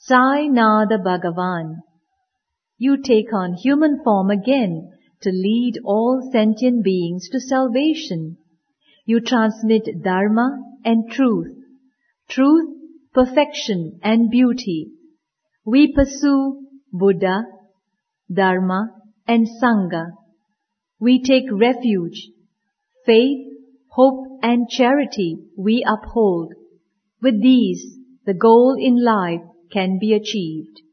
Sai Nada Bhagavan. You take on human form again to lead all sentient beings to salvation. You transmit Dharma and truth, perfection and beauty. We pursue Buddha, Dharma and Sangha. We take refuge. Faith, hope and charity we uphold. With these, the goal in life can be achieved.